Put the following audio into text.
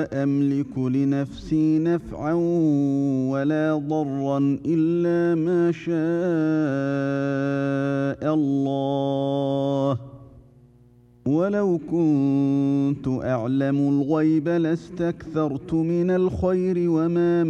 أملك لنفسي نفعا ولا ضرا إلا ما شاء الله ولو كنت أعلم الغيب لاستكثرت من الخير وما